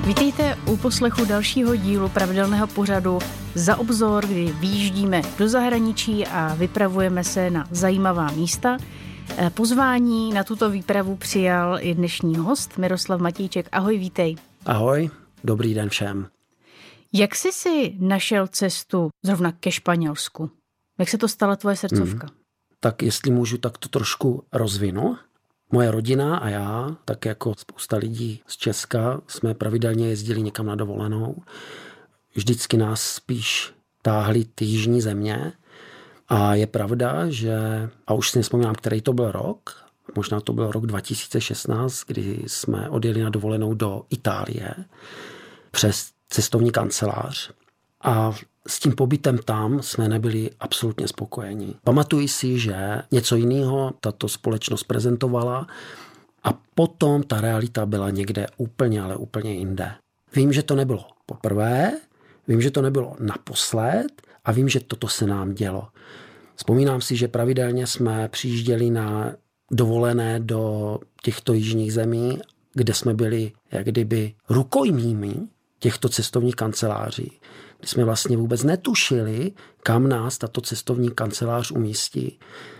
Vítejte u poslechu dalšího dílu pravidelného pořadu Za obzor, kdy vyjíždíme do zahraničí a vypravujeme se na zajímavá místa. Pozvání na tuto výpravu přijal i dnešní host Miroslav Matějček. Ahoj, vítej. Ahoj, dobrý den všem. Jak jsi si našel cestu zrovna ke Španělsku? Jak se to stala tvoje srdcovka? Tak jestli můžu, tak to trošku rozvinu. Moje rodina a já, tak jako spousta lidí z Česka, jsme pravidelně jezdili někam na dovolenou. Vždycky nás spíš táhly ty jižní země. A je pravda, že, a už si nevzpomínám, který to byl rok, možná to byl rok 2016, kdy jsme odjeli na dovolenou do Itálie přes cestovní kancelář. A s tím pobytem tam jsme nebyli absolutně spokojeni. Pamatuji si, že něco jiného tato společnost prezentovala a potom ta realita byla někde úplně, ale úplně jinde. Vím, že to nebylo poprvé, vím, že to nebylo naposled a vím, že toto se nám dělo. Vzpomínám si, že pravidelně jsme přijížděli na dovolené do těchto jižních zemí, kde jsme byli jak kdyby rukojmími těchto cestovních kanceláří. Kdy jsme vlastně vůbec netušili, kam nás tato cestovní kancelář umístí.